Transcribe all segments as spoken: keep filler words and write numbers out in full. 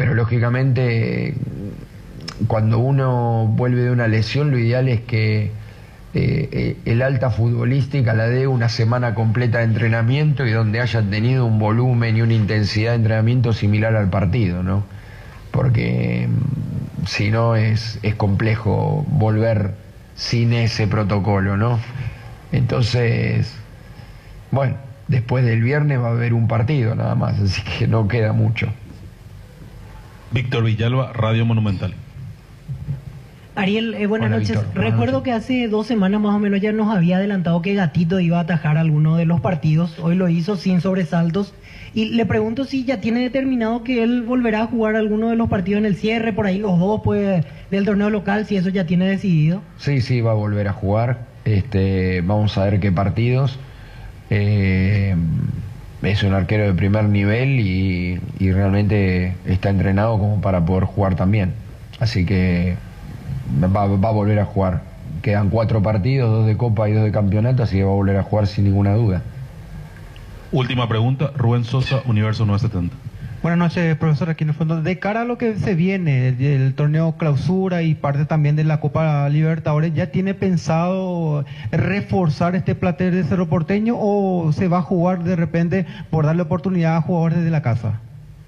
pero lógicamente cuando uno vuelve de una lesión, lo ideal es que eh, el alta futbolística la dé una semana completa de entrenamiento y donde haya tenido un volumen y una intensidad de entrenamiento similar al partido, ¿no? Porque si no es, es complejo volver sin ese protocolo, ¿no? Entonces, bueno, después del viernes va a haber un partido nada más, así que no queda mucho. Víctor Villalba, Radio Monumental. Ariel, eh, buenas Hola, noches. Víctor. Buenas Recuerdo noches. que hace dos semanas más o menos ya nos había adelantado que Gatito iba a atajar alguno de los partidos. Hoy lo hizo sin sobresaltos. Y le pregunto si ya tiene determinado que él volverá a jugar alguno de los partidos en el cierre, por ahí los dos pues, del torneo local, si eso ya tiene decidido. Sí, sí, va a volver a jugar. Este, vamos a ver qué partidos. Eh, es un arquero de primer nivel y, y realmente está entrenado como para poder jugar también. Así que va, va a volver a jugar. Quedan cuatro partidos, dos de Copa y dos de Campeonato, así que va a volver a jugar sin ninguna duda. Última pregunta, Rubén Sosa, Universo novecientos setenta. Buenas noches, profesor. Aquí en el fondo, de cara a lo que se viene, el, el torneo clausura y parte también de la Copa Libertadores, ¿ya tiene pensado reforzar este plantel de Cerro Porteño o se va a jugar de repente por darle oportunidad a jugadores de la casa?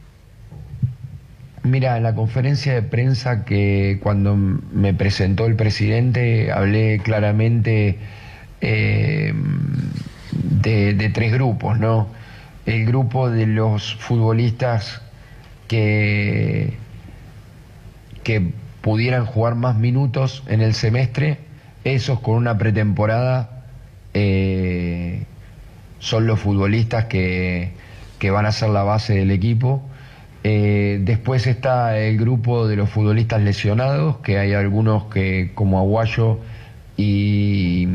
Mira, en la conferencia de prensa que cuando me presentó el presidente hablé claramente eh, de, de tres grupos, ¿no? El grupo de los futbolistas que, que pudieran jugar más minutos en el semestre, esos con una pretemporada eh, son los futbolistas que, que van a ser la base del equipo. Eh, después está el grupo de los futbolistas lesionados, que hay algunos que, como Aguayo y,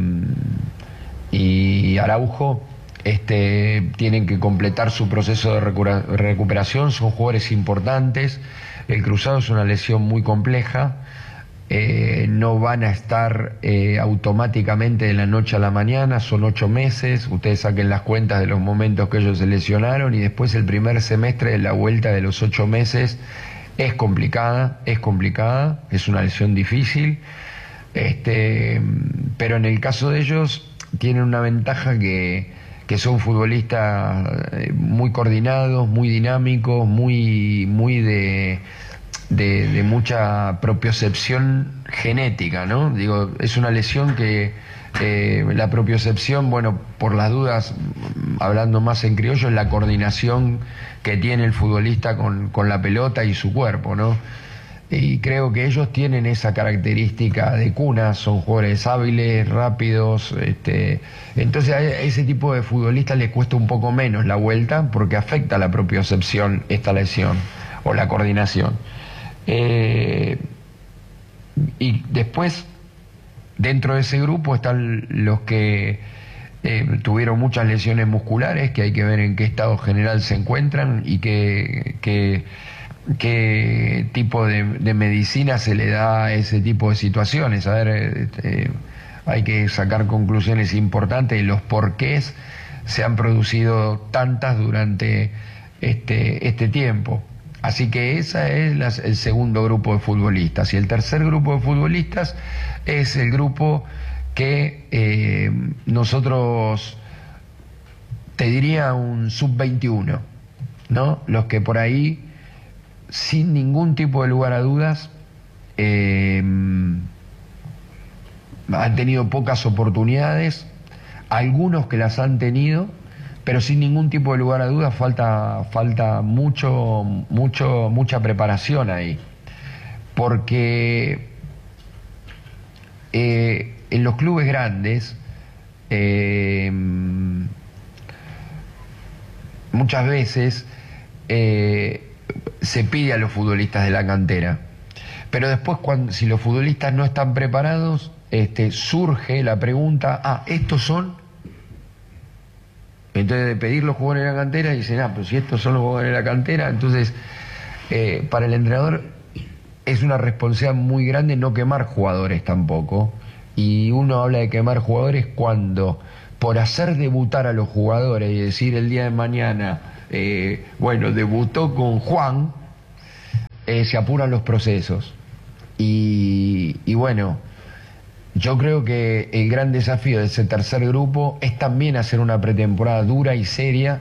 y Araujo, este, tienen que completar su proceso de recupera- recuperación, son jugadores importantes. El cruzado es una lesión muy compleja, eh, no van a estar eh, automáticamente de la noche a la mañana, son ocho meses, ustedes saquen las cuentas de los momentos que ellos se lesionaron y después el primer semestre de la vuelta de los ocho meses es complicada, es complicada, es una lesión difícil, este, pero en el caso de ellos tienen una ventaja que, que son futbolistas muy coordinados, muy dinámicos, muy, muy de... De, de mucha propiocepción genética, ¿no? Digo, es una lesión que eh, la propiocepción, bueno, por las dudas, hablando más en criollo, es la coordinación que tiene el futbolista con, con la pelota y su cuerpo, ¿no? Y creo que ellos tienen esa característica de cuna, son jugadores hábiles, rápidos, este, entonces a ese tipo de futbolistas les cuesta un poco menos la vuelta porque afecta la propiocepción esta lesión o la coordinación. Eh, y después, dentro de ese grupo están los que eh, tuvieron muchas lesiones musculares, que hay que ver en qué estado general se encuentran y qué, qué, qué tipo de, de medicina se le da a ese tipo de situaciones. A ver, eh, hay que sacar conclusiones importantes de los porqués se han producido tantas durante este, este tiempo. Así que ese es la, el segundo grupo de futbolistas. Y el tercer grupo de futbolistas es el grupo que eh, nosotros, te diría un sub veintiuno, ¿no? Los que por ahí, sin ningún tipo de lugar a dudas, eh, han tenido pocas oportunidades, algunos que las han tenido, pero sin ningún tipo de lugar a dudas falta, falta mucho, mucho, mucha preparación ahí. Porque eh, en los clubes grandes eh, muchas veces eh, se pide a los futbolistas de la cantera. Pero después, cuando, si los futbolistas no están preparados, este, surge la pregunta, ah, ¿estos son? Entonces, de pedir los jugadores de la cantera, dicen, ah, pero si estos son los jugadores de la cantera, entonces, eh, para el entrenador es una responsabilidad muy grande no quemar jugadores tampoco. Y uno habla de quemar jugadores cuando, por hacer debutar a los jugadores y decir el día de mañana, eh, bueno, debutó con Juan, eh, se apuran los procesos. Y, y bueno, yo creo que el gran desafío de ese tercer grupo es también hacer una pretemporada dura y seria,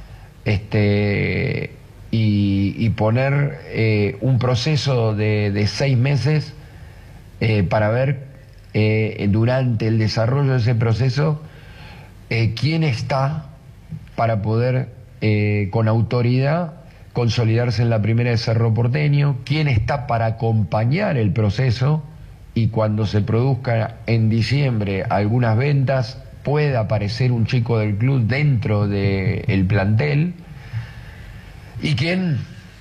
este, y, y poner eh, un proceso de, de seis meses eh, para ver eh, durante el desarrollo de ese proceso eh, quién está para poder eh, con autoridad consolidarse en la primera de Cerro Porteño, quién está para acompañar el proceso y cuando se produzca en diciembre algunas ventas pueda aparecer un chico del club dentro del plantel y quién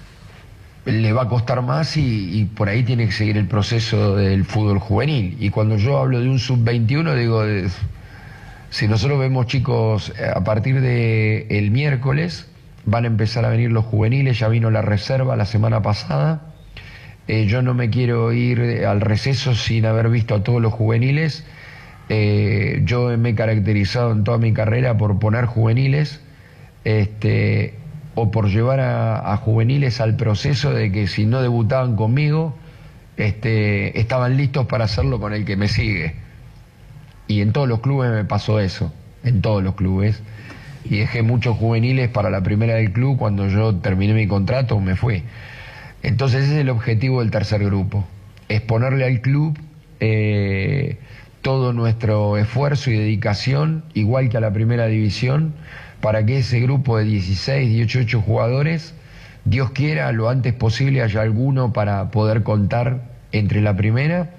le va a costar más y, y por ahí tiene que seguir el proceso del fútbol juvenil. Y cuando yo hablo de un sub veintiuno digo, de, si nosotros vemos chicos a partir de el miércoles van a empezar a venir los juveniles, ya vino la reserva la semana pasada. Eh, yo no me quiero ir al receso sin haber visto a todos los juveniles. Eh, yo me he caracterizado en toda mi carrera por poner juveniles este, o por llevar a, a juveniles al proceso de que si no debutaban conmigo, este, estaban listos para hacerlo con el que me sigue. Y en todos los clubes me pasó eso, en todos los clubes. Y dejé muchos juveniles para la primera del club cuando yo terminé mi contrato, me fui. Entonces ese es el objetivo del tercer grupo, es ponerle al club eh, todo nuestro esfuerzo y dedicación, igual que a la primera división, para que ese grupo de dieciséis, dieciocho jugadores, Dios quiera, lo antes posible haya alguno para poder contar entre la primera,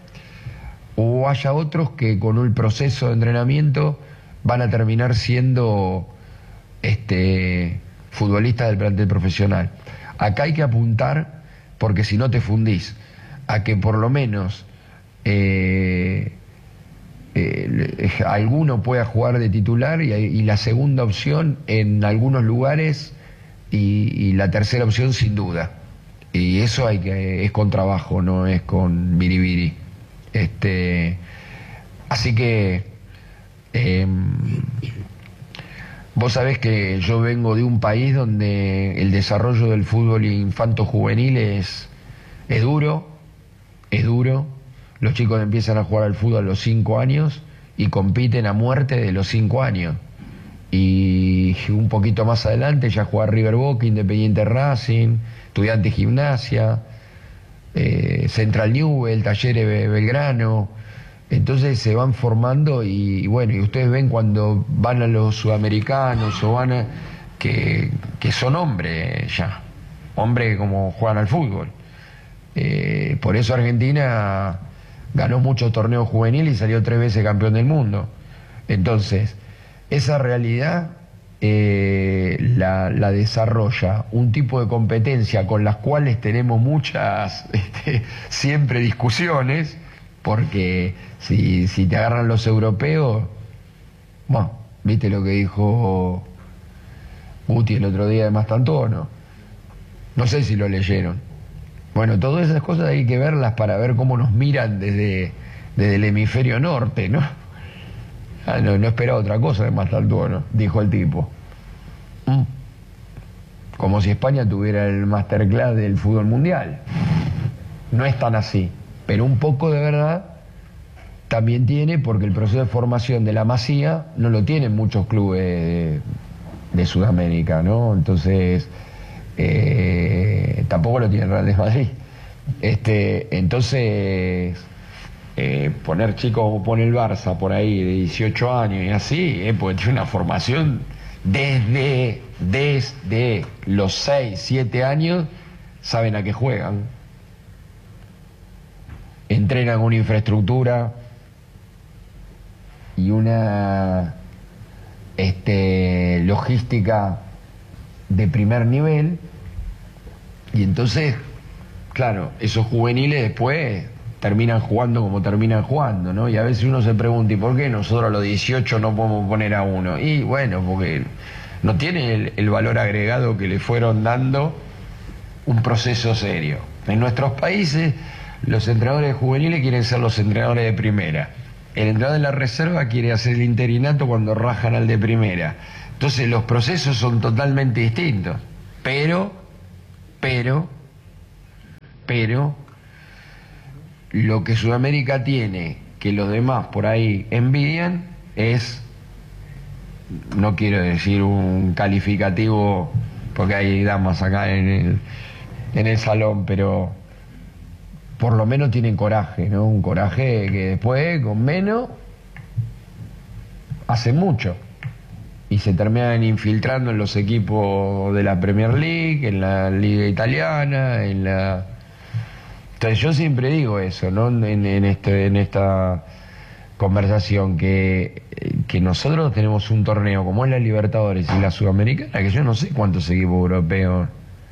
o haya otros que con un proceso de entrenamiento van a terminar siendo este, futbolistas del plantel profesional. Acá hay que apuntar, porque si no te fundís, a que por lo menos eh, eh, alguno pueda jugar de titular y, y la segunda opción en algunos lugares y, y la tercera opción sin duda. Y eso hay que es con trabajo, no es con biribiri. Este, así que eh, vos sabés que yo vengo de un país donde el desarrollo del fútbol infanto-juvenil es, es duro, es duro. Los chicos empiezan a jugar al fútbol a los cinco años y compiten a muerte de los cinco años. Y un poquito más adelante ya juega River Boca, Independiente Racing, Estudiantes Gimnasia, eh, Central Newell, Talleres Belgrano. Entonces se van formando y, y bueno, y ustedes ven cuando van a los sudamericanos o van a, que, que son hombres ya, hombres como juegan al fútbol. Eh, por eso Argentina ganó muchos torneos juveniles y salió tres veces campeón del mundo. Entonces, esa realidad eh, la, la desarrolla un tipo de competencia con las cuales tenemos muchas, este, siempre discusiones, porque si, si te agarran los europeos, bueno, viste lo que dijo Guti el otro día de Mastantuono, no sé si lo leyeron. Bueno, todas esas cosas hay que verlas para ver cómo nos miran desde, desde el hemisferio norte, ¿no? Ah, no, no esperaba otra cosa de Mastantuono, dijo el tipo. Mm. Como si España tuviera el masterclass del fútbol mundial. No es tan así, pero un poco de verdad también tiene, porque el proceso de formación de la Masía no lo tienen muchos clubes de, de Sudamérica, ¿no? Entonces, eh, tampoco lo tiene el Real de Madrid. Este, entonces, eh, poner chicos como pone el Barça por ahí de dieciocho años y así, eh, porque tiene una formación desde, desde los seis, siete años, saben a qué juegan. Entrenan una infraestructura y una este, logística de primer nivel, y entonces, claro, esos juveniles después terminan jugando como terminan jugando, ¿no? Y a veces uno se pregunta, ¿y por qué nosotros a los dieciocho no podemos poner a uno? Y bueno, porque no tiene el, el valor agregado que le fueron dando un proceso serio. En nuestros países los entrenadores juveniles quieren ser los entrenadores de primera. El entrenador de la reserva quiere hacer el interinato cuando rajan al de primera. Entonces los procesos son totalmente distintos. Pero, pero, pero lo que Sudamérica tiene, que los demás por ahí envidian, es, no quiero decir un calificativo, porque hay damas acá en el, en el salón, pero por lo menos tienen coraje, ¿no? Un coraje que después, con menos, hace mucho. Y se terminan infiltrando en los equipos de la Premier League, en la Liga Italiana, en la... Entonces yo siempre digo eso, ¿no? En, en, este, en esta conversación, que, que nosotros tenemos un torneo como es la Libertadores y la Sudamericana, que yo no sé cuántos equipos europeos...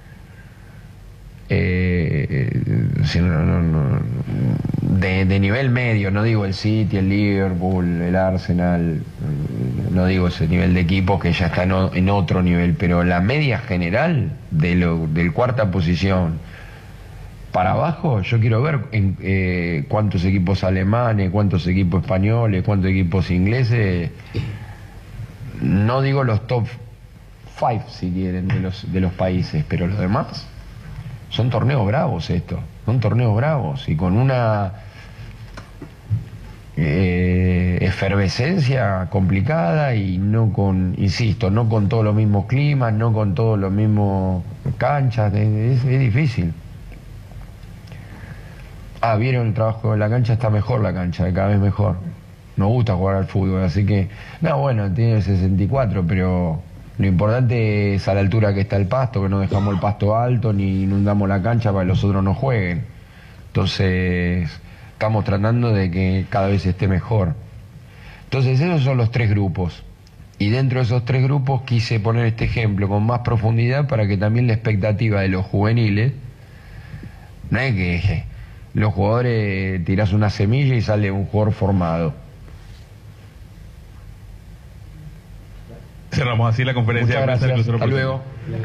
Eh, si no, no, no, de, de nivel medio, no digo el City, el Liverpool, el Arsenal, no digo ese nivel de equipos que ya está en, en otro nivel, pero la media general de lo, del cuarta posición para abajo, yo quiero ver en, eh, cuántos equipos alemanes, cuántos equipos españoles, cuántos equipos ingleses, no digo los top five si quieren de los, de los países, pero los demás. Son torneos bravos estos, son torneos bravos y con una eh, efervescencia complicada y no con, insisto, no con todos los mismos climas, no con todos los mismos canchas, es, es difícil. Ah, vieron el trabajo de la cancha, está mejor la cancha, cada vez mejor. Nos gusta jugar al fútbol, así que, no, bueno, tiene sesenta y cuatro, pero... Lo importante es a la altura que está el pasto, que no dejamos el pasto alto ni inundamos la cancha para que los otros no jueguen. Entonces, estamos tratando de que cada vez esté mejor. Entonces, esos son los tres grupos. Y dentro de esos tres grupos quise poner este ejemplo con más profundidad para que también la expectativa de los juveniles, no es que los jugadores tirás una semilla y sale un jugador formado. Cerramos así la conferencia. Muchas de gracias. Hasta luego.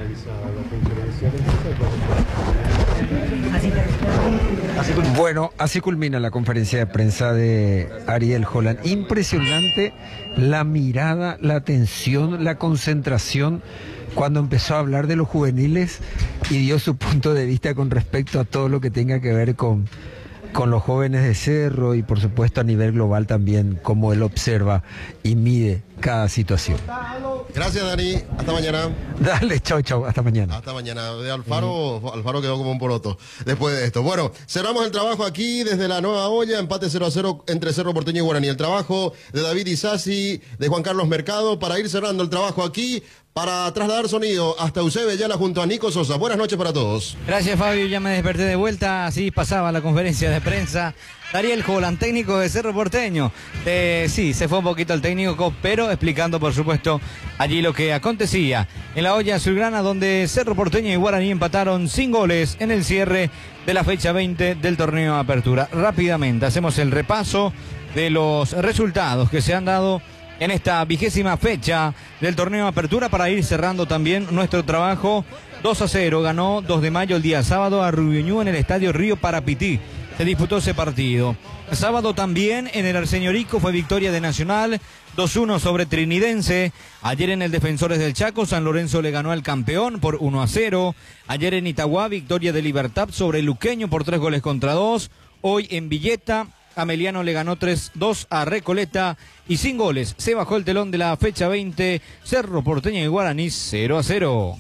Bueno, así culmina la conferencia de prensa de Ariel Holland. Impresionante la mirada, la atención, la concentración cuando empezó a hablar de los juveniles y dio su punto de vista con respecto a todo lo que tenga que ver con, con los jóvenes de Cerro y por supuesto a nivel global también, cómo él observa y mide cada situación. Gracias, Dani. Hasta mañana. Dale, chau, chau. Hasta mañana. Hasta mañana. De Alfaro, uh-huh. Alfaro quedó como un poroto después de esto. Bueno, cerramos el trabajo aquí desde la Nueva Olla. Empate cero a cero entre Cerro Porteño y Guaraní. El trabajo de David Isasi, de Juan Carlos Mercado, para ir cerrando el trabajo aquí, para trasladar sonido hasta Eusebio Ayala junto a Nico Sosa. Buenas noches para todos. Gracias, Fabio. Ya me desperté de vuelta. Así pasaba la conferencia de prensa. Ariel Holland, técnico de Cerro Porteño. Eh, sí, se fue un poquito el técnico, pero explicando, por supuesto, allí lo que acontecía en la olla azulgrana, donde Cerro Porteño y Guaraní empataron sin goles en el cierre de la fecha veinte del torneo Apertura. Rápidamente hacemos el repaso de los resultados que se han dado en esta vigésima fecha del torneo Apertura para ir cerrando también nuestro trabajo. dos a cero ganó dos de mayo el día sábado a Rubioñú en el estadio Río Parapití. Se disputó ese partido. El sábado también en el Arseñorico fue victoria de Nacional, dos uno sobre Trinidense. Ayer en el Defensores del Chaco, San Lorenzo le ganó al campeón por uno a cero. Ayer en Itagüá, victoria de Libertad sobre Luqueño por tres goles contra dos. Hoy en Villeta, Ameliano le ganó tres dos a Recoleta y sin goles se bajó el telón de la fecha veinte. Cerro Porteño y Guaraní cero a cero.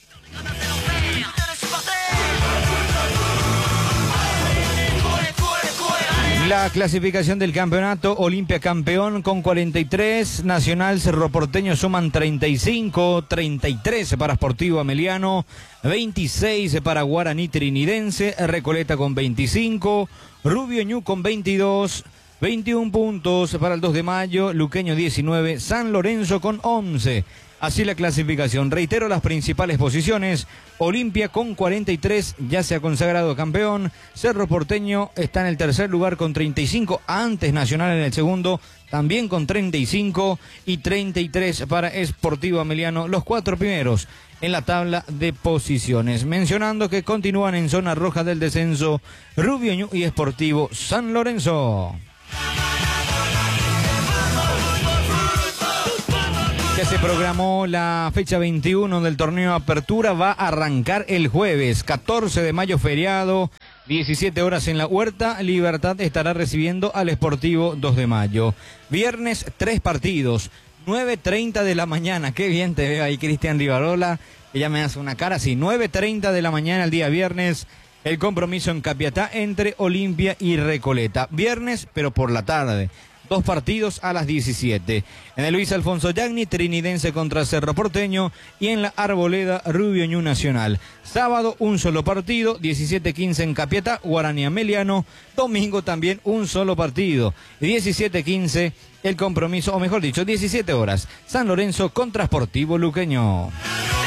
La clasificación del campeonato: Olimpia campeón con cuarenta y tres, Nacional, Cerro Porteño suman treinta y cinco, treinta y tres para Sportivo Ameliano, veintiséis para Guaraní Trinidense, Recoleta con veinticinco, Rubio Ñu con veintidós, veintiún puntos para el dos de mayo, Luqueño diecinueve, San Lorenzo con once. Así la clasificación. Reitero las principales posiciones. Olimpia con cuarenta y tres, ya se ha consagrado campeón. Cerro Porteño está en el tercer lugar con treinta y cinco, antes Nacional en el segundo, también con treinta y cinco, y treinta y tres para Sportivo Ameliano, los cuatro primeros en la tabla de posiciones. Mencionando que continúan en zona roja del descenso Rubio Ñu y Sportivo San Lorenzo. Ya se programó la fecha veintiuno del torneo Apertura, va a arrancar el jueves, catorce de mayo, feriado, diecisiete horas en la Huerta, Libertad estará recibiendo al Sportivo dos de mayo. Viernes, tres partidos, nueve treinta de la mañana. Qué bien te veo ahí, Cristian Rivarola, que ya me hace una cara así. nueve treinta de la mañana el día viernes, el compromiso en Capiatá entre Olimpia y Recoleta. Viernes, pero por la tarde. Dos partidos a las diecisiete. En el Luis Alfonso Yagni, Trinidense contra Cerro Porteño. Y en la Arboleda, Rubio Ñu Nacional. Sábado, un solo partido, diecisiete quince en Capiatá, Guaraní Ameliano. Domingo también un solo partido, diecisiete quince el compromiso, o mejor dicho, diecisiete horas, San Lorenzo contra Sportivo Luqueño.